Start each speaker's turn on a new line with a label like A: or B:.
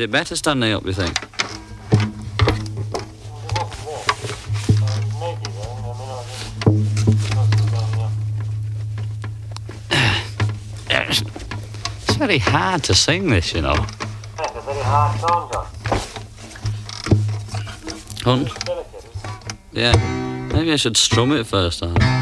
A: Is it better standing up, do you think? It's very hard to sing this, you know.
B: It's a very hard song, John.
A: Hunt? Yeah. Maybe I should strum it first, huh?